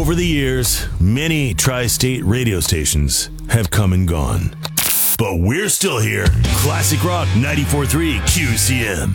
Over the years, many tri-state radio stations have come and gone. But we're still here. Classic Rock 94.3 QCM.